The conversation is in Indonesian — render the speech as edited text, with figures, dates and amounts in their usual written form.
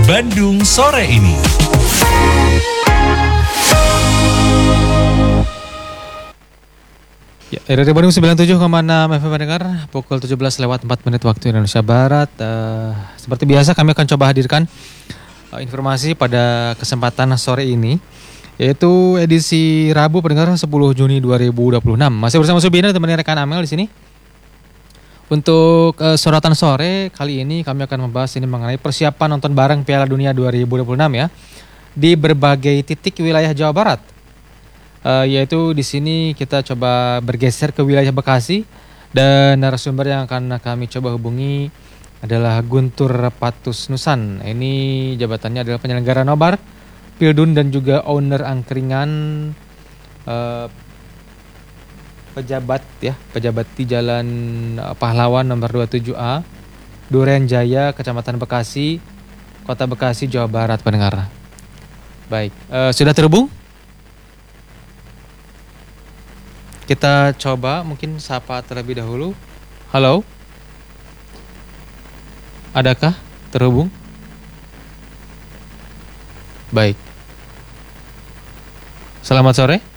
Bandung sore ini. Ya, RRI Bandung 97,6 FM mendengar pukul 17:04 waktu Indonesia Barat. Seperti biasa kami akan coba hadirkan informasi pada kesempatan sore ini, yaitu edisi Rabu pendengar 10 Juni 2026. Masih bersama Subina teman rekan Amel di sini. Untuk sorotan sore kali ini kami akan membahas ini mengenai persiapan nonton bareng Piala Dunia 2026 ya di berbagai titik wilayah Jawa Barat. Yaitu di sini kita coba bergeser ke wilayah Bekasi dan narasumber yang akan kami coba hubungi adalah Guntur Patus Nusan. Ini jabatannya adalah penyelenggara nobar, Pildun dan juga owner angkringan pejabat di Jalan Pahlawan nomor 27A, Duren Jaya, Kecamatan Bekasi, Kota Bekasi, Jawa Barat pendengar. Baik, sudah terhubung? Kita coba mungkin sapa terlebih dahulu. Halo? Adakah terhubung? Baik. Selamat sore.